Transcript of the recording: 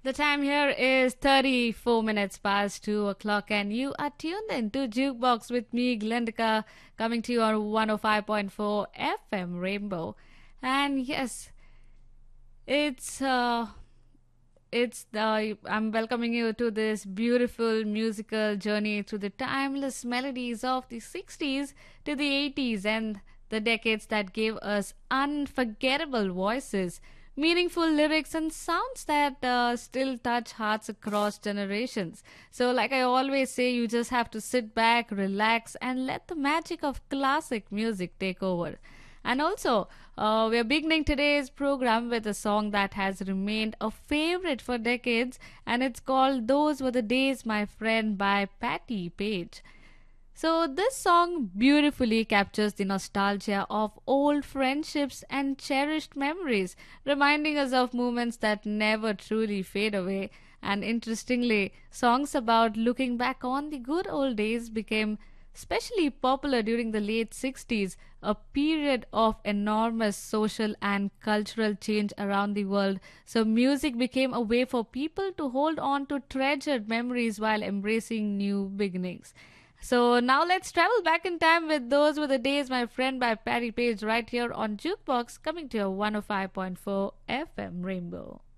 The time here is 34 minutes past 2 o'clock, and you are tuned in to Jukebox with me, Glendika, coming to you on 105.4 FM Rainbow. And yes, it's I'm welcoming you to this beautiful musical journey through the timeless melodies of the 60s to the 80s and the decades that gave us unforgettable voices, meaningful lyrics, and sounds that still touch hearts across generations. So, like I always say, you just have to sit back, relax, and let the magic of classic music take over. And also, we're beginning today's program with a song that has remained a favorite for decades, and it's called Those Were the Days, My Friend by Patti Page. So, this song beautifully captures the nostalgia of old friendships and cherished memories, reminding us of moments that never truly fade away. And interestingly, songs about looking back on the good old days became especially popular during the late 60s, a period of enormous social and cultural change around the world. So, music became a way for people to hold on to treasured memories while embracing new beginnings. So now let's travel back in time with Those Were the Days, My Friend by Patti Page, right here on Jukebox, coming to your 105.4 FM Rainbow.